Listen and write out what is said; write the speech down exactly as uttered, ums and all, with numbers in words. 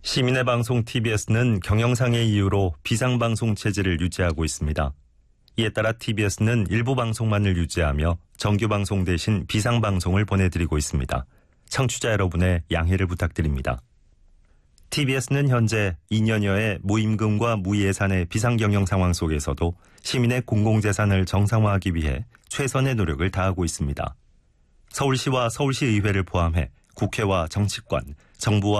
시민의 방송 티비에스는 경영상의 이유로 비상방송 체제를 유지하고 있습니다. 이에 따라 티비에스는 일부 방송만을 유지하며 정규방송 대신 비상방송을 보내드리고 있습니다. 청취자 여러분의 양해를 부탁드립니다. 티비에스는 현재 이 년여의 무임금과 무예산의 비상경영 상황 속에서도 시민의 공공재산을 정상화하기 위해 최선의 노력을 다하고 있습니다. 서울시와 서울시의회를 포함해 국회와 정치권, 정부와